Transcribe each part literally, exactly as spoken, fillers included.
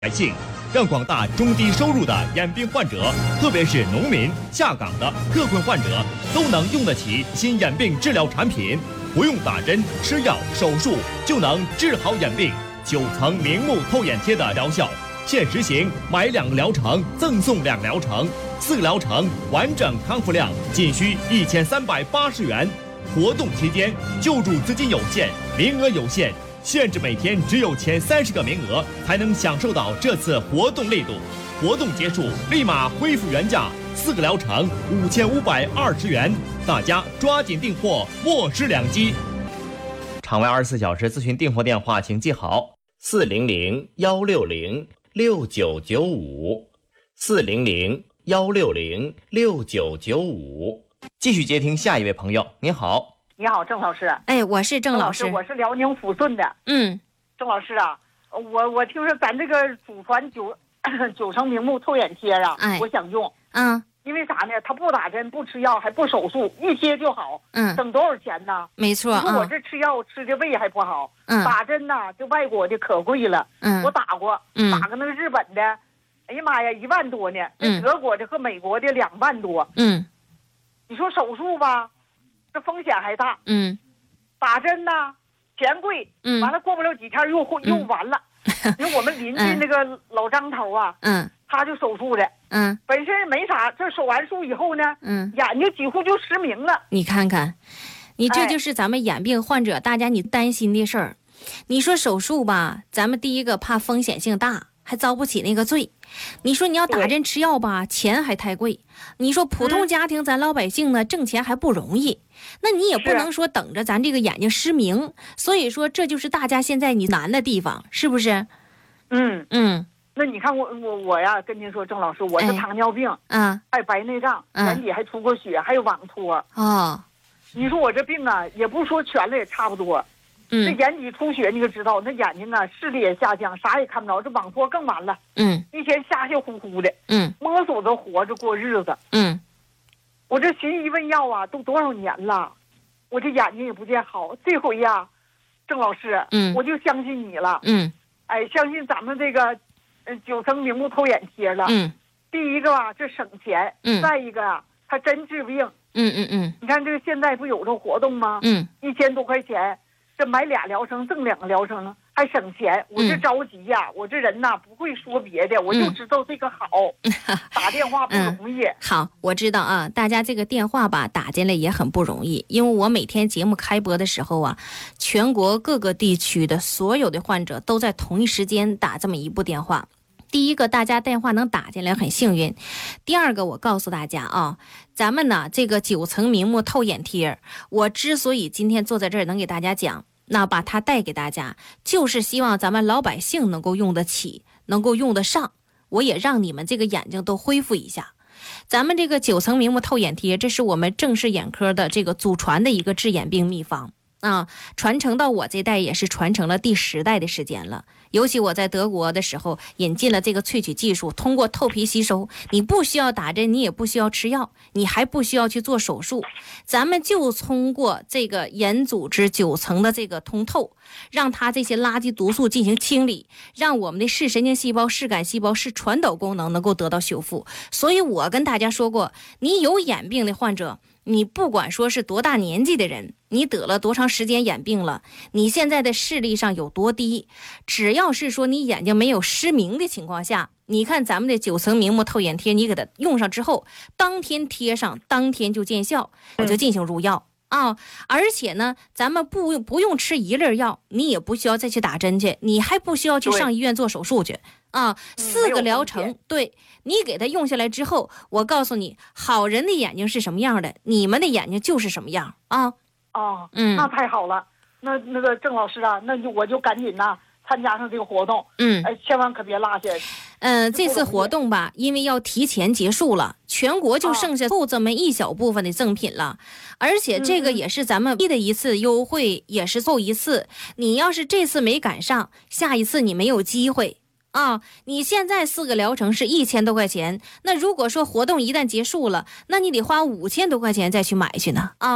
百姓，让广大中低收入的眼病患者，特别是农民、下岗的特困患者，都能用得起新眼病治疗产品，不用打针、吃药、手术就能治好眼病。九层明目透眼贴的疗效，现实行买两个疗程赠送两疗程，四个疗程完整康复量仅需一千三百八十元。活动期间救助资金有限，名额有限。限制每天只有前三十个名额才能享受到这次活动力度，活动结束立马恢复原价，四个疗程五千五百二十元，大家抓紧订货，莫失良机。场外二十四小时咨询订货电话，请记好：四零零幺六零六九九五，四零零幺六零六九九五。继续接听下一位朋友，您好。 你好，郑老师。 哎，我是郑老师， 我是辽宁抚顺的。 嗯， 郑老师啊，我我听说咱这个祖传九九层明目透眼贴啊， 哎， 我想用。 嗯， 因为啥呢？他不打针，不吃药，还不手术，一贴就好。 嗯， 省多少钱呢？ 没错。 你说我这吃药吃的胃还不好， 嗯， 打针呐，这外国的可贵了。 嗯， 我打过， 嗯， 打个那个日本的，哎呀妈呀，一万多呢。 嗯， 德国的和美国的两万多。 嗯， 你说手术吧，这风险还大。 嗯。 打针呢，钱贵， 嗯， 完了过不了几天又又完了。因为我们邻居那个老张头啊， 嗯， 他就手术的， 嗯， 本身没啥，这手完术以后呢， 嗯， 眼睛几乎就失明了。 你看看，你这就是咱们眼病患者，大家你担心的事儿。你说手术吧，咱们第一个怕风险性大，还遭不起那个罪。你说你要打针吃药吧，钱还太贵。你说普通家庭咱老百姓呢，挣钱还不容易，那你也不能说等着咱这个眼睛失明。所以说这就是大家现在你难的地方，是不是？ 嗯嗯。 那你看我我我呀，跟您说，郑老师，我是糖尿病， 嗯， 还有白内障，眼底还出过血，还有网脱。 哦， 你说我这病啊，也不说全了，也差不多。 嗯， 这眼底出血你可知道，那眼睛啊视力也下降，啥也看不着，这网脱更完了。 嗯， 一天瞎瞎乎乎的。 嗯， 摸索着活着过日子。 嗯， 我这寻医问药啊，都多少年了，我这眼睛也不见好。这回呀，郑老师， 嗯， 我就相信你了。 嗯， 哎，相信咱们这个，呃，九层明目透眼贴了。 嗯， 第一个吧，这省钱。 嗯， 再一个啊，它真治病。 嗯嗯嗯， 你看这个现在不有这活动吗？ 嗯， 一千多块钱。这买俩疗程赠两个疗程还省钱，我这着急呀、嗯！我这人呐不会说别的，我就知道这个好。嗯、打电话不容易、 嗯。好，我知道啊，大家这个电话吧打进来也很不容易，因为我每天节目开播的时候啊，全国各个地区的所有的患者都在同一时间打这么一部电话。第一个，大家电话能打进来很幸运。第二个，我告诉大家啊，咱们呢这个九层明目透眼贴，我之所以今天坐在这儿能给大家讲。那把它带给大家，就是希望咱们老百姓能够用得起，能够用得上。我也让你们这个眼睛都恢复一下。咱们这个九层明目透眼贴，这是我们正式眼科的这个祖传的一个治眼病秘方啊，传承到我这代也是传承了第十代的时间了。尤其我在德国的时候引进了这个萃取技术，通过透皮吸收，你不需要打针，你也不需要吃药，你还不需要去做手术，咱们就通过这个眼组织九层的这个通透，让它这些垃圾毒素进行清理，让我们的视神经细胞、视感细胞、视传导功能能够得到修复。所以我跟大家说过，你有眼病的患者，你不管说是多大年纪的人，你得了多长时间眼病了，你现在的视力上有多低，只要是说你眼睛没有失明的情况下，你看咱们的九层明目透眼贴，你给它用上之后，当天贴上，当天就见效，我就进行入药。啊，而且呢，咱们不用不用吃一粒药，你也不需要再去打针去，你还不需要去上医院做手术去啊。四个疗程，对，你给他用下来之后，我告诉你，好人的眼睛是什么样的，你们的眼睛就是什么样啊。 哦， 嗯， 那太好了。那那个郑老师啊，那就我就赶紧呐、啊、参加上这个活动。 嗯， 哎，千万可别落下。 嗯、呃，这次活动吧，因为要提前结束了，全国就剩下够这么一小部分的赠品了，而且这个也是咱们的一次优惠，也是够一次。你要是这次没赶上，下一次你没有机会啊！你现在四个疗程是一千多块钱，那如果说活动一旦结束了，那你得花五千多块钱再去买去呢啊！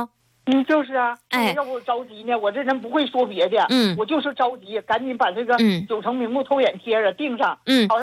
嗯，就是啊， 哎要不我着急呢，我这人不会说别的， 嗯我就是着急，赶紧把这个嗯九成明目透眼贴上钉上， 嗯。 好